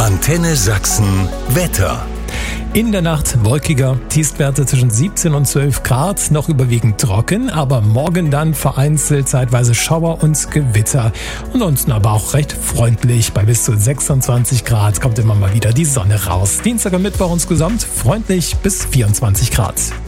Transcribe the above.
Antenne Sachsen Wetter. In der Nacht wolkiger, Tiefstwerte zwischen 17 und 12 Grad, noch überwiegend trocken, aber morgen dann vereinzelt zeitweise Schauer und Gewitter. Ansonsten aber auch recht freundlich, bei bis zu 26 Grad kommt immer mal wieder die Sonne raus. Dienstag und Mittwoch insgesamt freundlich bis 24 Grad.